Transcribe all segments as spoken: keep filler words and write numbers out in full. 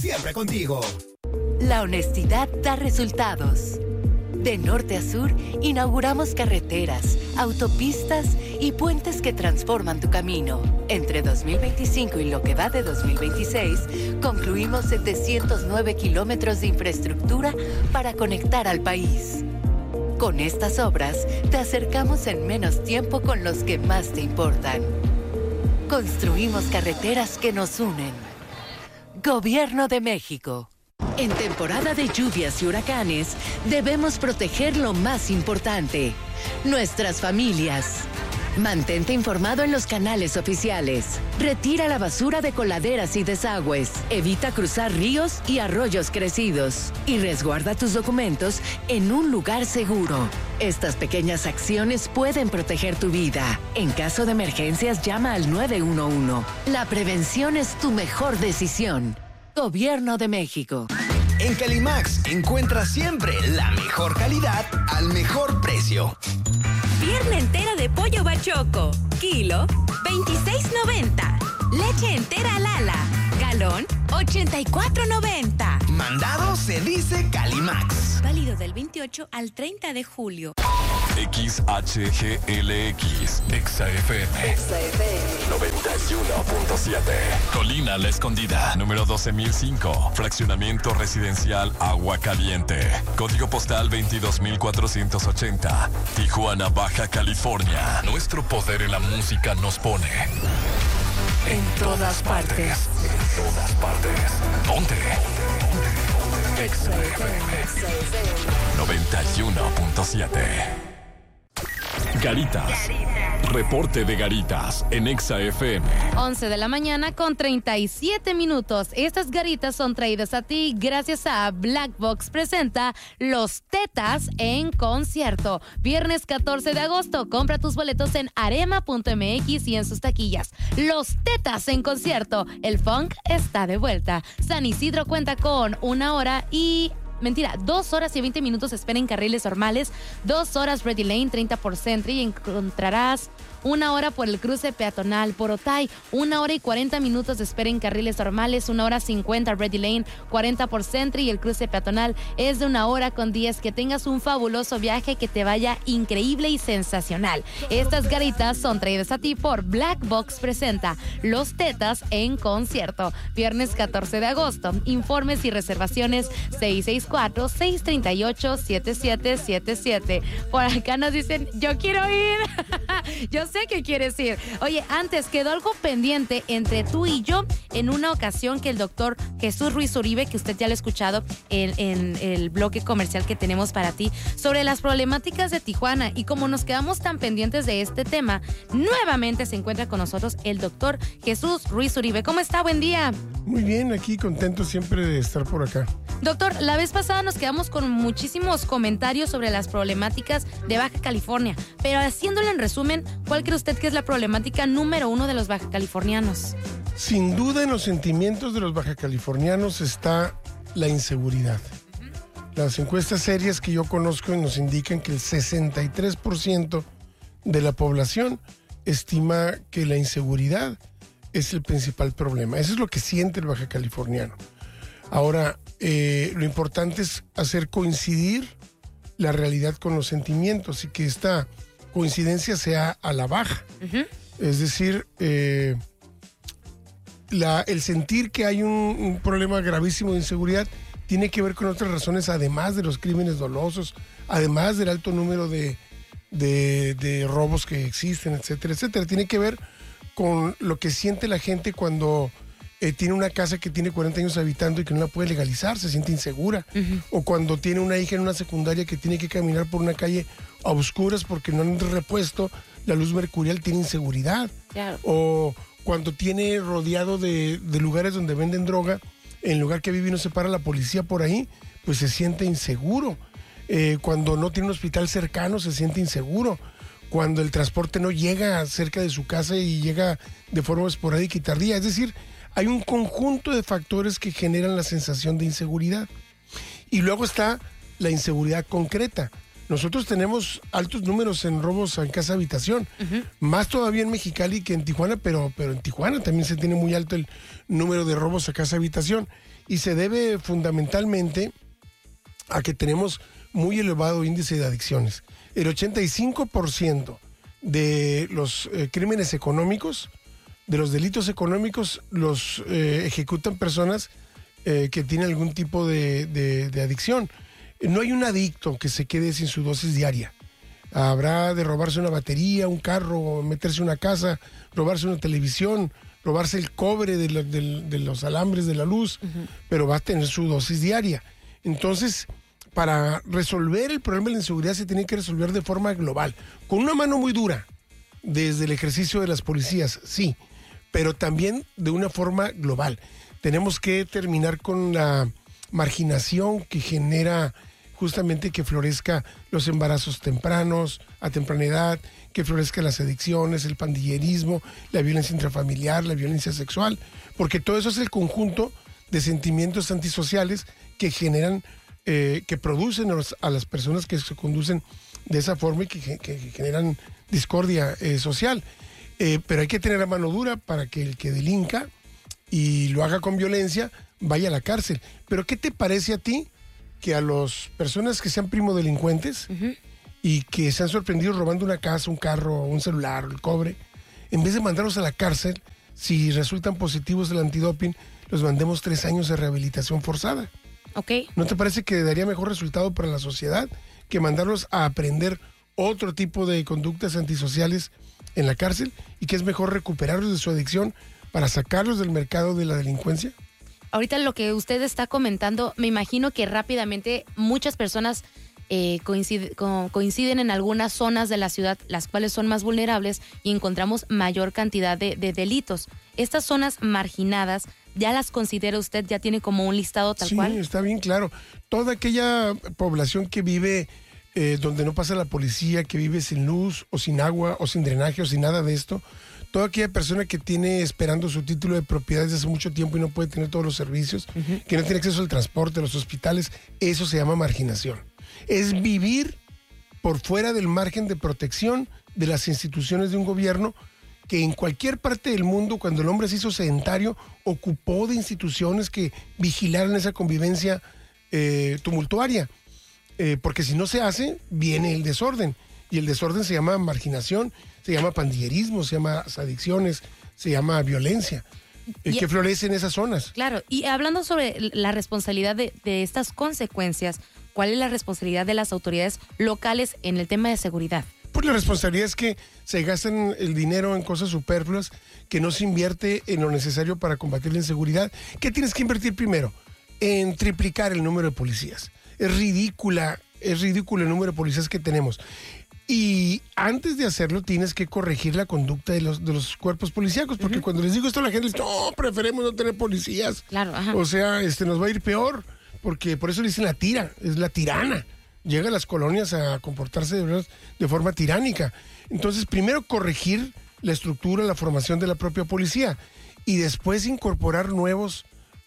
siempre contigo. La honestidad da resultados. De norte a sur, inauguramos carreteras, autopistas y puentes que transforman tu camino. Entre dos mil veinticinco y lo que va de dos mil veintiséis, concluimos setecientos nueve kilómetros de infraestructura para conectar al país. Con estas obras, te acercamos en menos tiempo con los que más te importan. Construimos carreteras que nos unen. Gobierno de México. En temporada de lluvias y huracanes, debemos proteger lo más importante, nuestras familias. Mantente informado en los canales oficiales. Retira la basura de coladeras y desagües. Evita cruzar ríos y arroyos crecidos. Y resguarda tus documentos en un lugar seguro. Estas pequeñas acciones pueden proteger tu vida. En caso de emergencias, llama al nueve uno uno. La prevención es tu mejor decisión. Gobierno de México. En Calimax encuentras siempre la mejor calidad al mejor precio. Pierna entera de pollo bachoco, kilo veintiséis noventa. Leche entera Lala, galón ochenta y cuatro noventa. Mandado se dice Calimax. Válido del veintiocho al treinta de julio. X H G L X, Exa F M. Exa F M. noventa y uno punto siete. Colina La Escondida, número doce mil cinco. Fraccionamiento residencial Agua Caliente. Código postal veintidós mil cuatrocientos ochenta. Tijuana, Baja California. Nuestro poder en la música nos pone En todas partes. En todas partes. ¿Dónde? Exa F M. noventa y uno punto siete. Garitas. Reporte de Garitas en Exa F M. once de la mañana con treinta y siete minutos. Estas garitas son traídas a ti gracias a Black Box presenta Los Tetas en concierto. Viernes catorce de agosto. Compra tus boletos en arema punto m x y en sus taquillas. Los Tetas en concierto. El funk está de vuelta. San Isidro cuenta con una hora y... Mentira, dos horas y veinte minutos espera en carriles normales, dos horas Ready Lane, treinta por Centro y encontrarás una hora por el cruce peatonal por Otay, una hora y cuarenta minutos de espera en carriles normales, una hora cincuenta Ready Lane, cuarenta por Centro y el cruce peatonal es de una hora con diez. Que tengas un fabuloso viaje, que te vaya increíble y sensacional. Estas garitas son traídas a ti por Black Box presenta Los Tetas en concierto. Viernes catorce de agosto. Informes y reservaciones seis seis cuatro, seis tres ocho, siete siete siete siete. Por acá nos dicen, yo quiero ir. Yo sé que quieres ir. Oye, antes quedó algo pendiente entre tú y yo en una ocasión que el doctor Jesús Ruiz Uribe, que usted ya lo ha escuchado en, en el bloque comercial que tenemos para ti, sobre las problemáticas de Tijuana. Y como nos quedamos tan pendientes de este tema, nuevamente se encuentra con nosotros el doctor Jesús Ruiz Uribe. ¿Cómo está? Buen día. Muy bien, aquí contento siempre de estar por acá. Doctor, la vez pasada nos quedamos con muchísimos comentarios sobre las problemáticas de Baja California, pero haciéndolo en resumen, ¿cuál cree usted que es la problemática número uno de los baja californianos? Sin duda en los sentimientos de los baja californianos está la inseguridad. Las encuestas serias que yo conozco nos indican que el sesenta y tres por ciento de la población estima que la inseguridad es el principal problema. Eso es lo que siente el baja californiano. Ahora, eh, lo importante es hacer coincidir la realidad con los sentimientos y que esta coincidencia sea a la baja. Uh-huh. Es decir, eh, la, el sentir que hay un, un problema gravísimo de inseguridad tiene que ver con otras razones, además de los crímenes dolosos, además del alto número de, de, de robos que existen, etcétera, etcétera. Tiene que ver con lo que siente la gente cuando eh, tiene una casa que tiene cuarenta años habitando y que no la puede legalizar, se siente insegura. Uh-huh. O cuando tiene una hija en una secundaria que tiene que caminar por una calle a oscuras porque no han repuesto la luz mercurial, tiene inseguridad. Claro. O cuando tiene rodeado de, de lugares donde venden droga, en el lugar que vive y no se para la policía por ahí, pues se siente inseguro. Eh, cuando no tiene un hospital cercano, se siente inseguro. Cuando el transporte no llega cerca de su casa y llega de forma esporádica y tardía. Es decir, hay un conjunto de factores que generan la sensación de inseguridad. Y luego está la inseguridad concreta. Nosotros tenemos altos números en robos en casa habitación, uh-huh. Más todavía en Mexicali que en Tijuana, pero, pero en Tijuana también se tiene muy alto el número de robos a casa habitación. y se debe fundamentalmente a que tenemos muy elevado índice de adicciones. El ochenta y cinco por ciento de los eh, crímenes económicos, de los delitos económicos, los eh, ejecutan personas eh, que tienen algún tipo de, de, de adicción. No hay un adicto que se quede sin su dosis diaria. Habrá de robarse una batería, un carro, meterse en una casa, robarse una televisión, robarse el cobre de, la, de, de los alambres de la luz, uh-huh. pero va a tener su dosis diaria. Entonces, para resolver el problema de la inseguridad se tiene que resolver de forma global, con una mano muy dura, desde el ejercicio de las policías, sí, pero también de una forma global. Tenemos que terminar con la marginación que genera justamente que florezca los embarazos tempranos, a temprana edad, que florezcan las adicciones, el pandillerismo, la violencia intrafamiliar, la violencia sexual, porque todo eso es el conjunto de sentimientos antisociales que generan, eh, que producen a, los, a las personas que se conducen de esa forma y que, que, que generan discordia eh, social. Eh, pero hay que tener la mano dura para que el que delinca y lo haga con violencia vaya a la cárcel. Pero ¿qué te parece a ti que a las personas que sean primo delincuentes uh-huh. y que se han sorprendido robando una casa, un carro, un celular, el cobre, en vez de mandarlos a la cárcel, si resultan positivos del antidoping, los mandemos tres años de rehabilitación forzada? Okay. ¿No te parece que daría mejor resultado para la sociedad que mandarlos a aprender otro tipo de conductas antisociales en la cárcel y que es mejor recuperarlos de su adicción para sacarlos del mercado de la delincuencia? Ahorita lo que usted está comentando, me imagino que rápidamente muchas personas eh, coincide, co- coinciden en algunas zonas de la ciudad, las cuales son más vulnerables y encontramos mayor cantidad de, de delitos. Estas zonas marginadas, ¿ya las considera usted? ¿Ya tiene como un listado tal sí, cual? Sí, está bien claro. Toda aquella población que vive eh, donde no pasa la policía, que vive sin luz o sin agua o sin drenaje o sin nada de esto, toda aquella persona que tiene esperando su título de propiedad desde hace mucho tiempo y no puede tener todos los servicios, uh-huh. que no tiene acceso al transporte, a los hospitales, eso se llama marginación. Es vivir por fuera del margen de protección de las instituciones de un gobierno que en cualquier parte del mundo, cuando el hombre se hizo sedentario, ocupó de instituciones que vigilaran esa convivencia eh, tumultuaria. Eh, porque si no se hace, viene el desorden. Y el desorden se llama marginación, se llama pandillerismo, se llama adicciones, se llama violencia, eh, y, que florece en esas zonas. Claro, y hablando sobre la responsabilidad de, de estas consecuencias, ¿cuál es la responsabilidad de las autoridades locales en el tema de seguridad? Pues la responsabilidad es que se gastan el dinero en cosas superfluas, que no se invierte en lo necesario para combatir la inseguridad. ¿Qué tienes que invertir primero? En triplicar el número de policías. Es ridícula, es ridículo el número de policías que tenemos. Y antes de hacerlo tienes que corregir la conducta de los, de los cuerpos policíacos, porque uh-huh. cuando les digo esto a la gente dice, no, preferemos no tener policías. Claro, ajá. O sea, este, nos va a ir peor, porque por eso le dicen la tira, es la tirana. Llega a las colonias a comportarse de, de forma tiránica. Entonces, primero corregir la estructura, la formación de la propia policía y después incorporar nuevos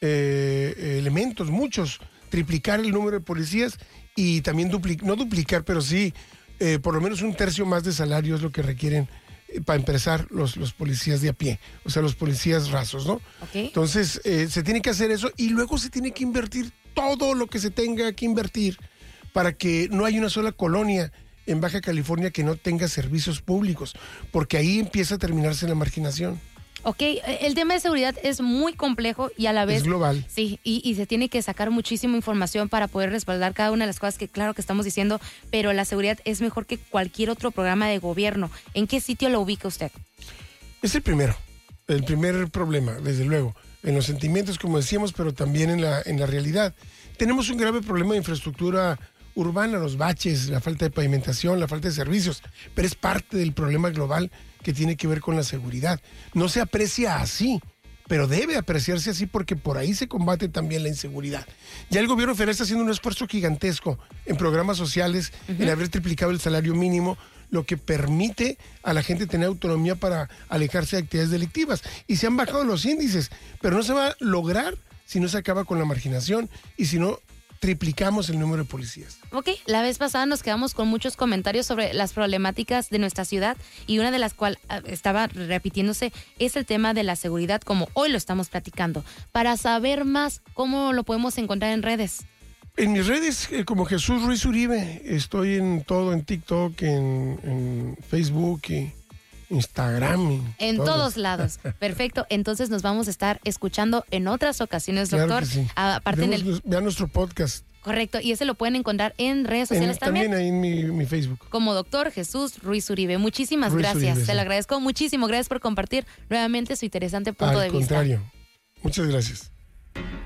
eh, elementos, muchos, triplicar el número de policías y también duplicar, no duplicar, pero sí, eh, por lo menos un tercio más de salario es lo que requieren eh, para empezar los, los policías de a pie, o sea, los policías rasos, ¿no? Okay. Entonces, eh, se tiene que hacer eso y luego se tiene que invertir todo lo que se tenga que invertir para que no haya una sola colonia en Baja California que no tenga servicios públicos, porque ahí empieza a terminarse la marginación. Ok, el tema de seguridad es muy complejo y a la vez... Es global. Sí, y, y se tiene que sacar muchísima información para poder respaldar cada una de las cosas que claro que estamos diciendo, pero la seguridad es mejor que cualquier otro programa de gobierno. ¿En qué sitio lo ubica usted? Es el primero, el primer problema, desde luego, en los sentimientos, como decíamos, pero también en la, en la realidad. Tenemos un grave problema de infraestructura urbana, los baches, la falta de pavimentación, la falta de servicios, pero es parte del problema global que tiene que ver con la seguridad. No se aprecia así, pero debe apreciarse así porque por ahí se combate también la inseguridad. Ya el gobierno federal está haciendo un esfuerzo gigantesco en programas sociales, uh-huh. en haber triplicado el salario mínimo, lo que permite a la gente tener autonomía para alejarse de actividades delictivas. Y se han bajado los índices, pero no se va a lograr si no se acaba con la marginación y si no triplicamos el número de policías. Ok, la vez pasada nos quedamos con muchos comentarios sobre las problemáticas de nuestra ciudad y una de las cuales estaba repitiéndose es el tema de la seguridad, como hoy lo estamos platicando. Para saber más, ¿cómo lo podemos encontrar en redes? En mis redes, eh, como Jesús Ruiz Uribe, estoy en todo, en TikTok, en, en Facebook y Instagram. Y en todos. todos lados. Perfecto. Entonces nos vamos a estar escuchando en otras ocasiones, Claro doctor. que sí. Aparte en Vemos, el... Vean nuestro podcast. Correcto. Y ese lo pueden encontrar en redes sociales En- también. También ahí en mi, mi Facebook. Como doctor Jesús Ruiz Uribe. Muchísimas Ruiz gracias. Uribe, Se sí. lo agradezco muchísimo. Gracias por compartir nuevamente su interesante punto Al de vista. contrario. Muchas gracias.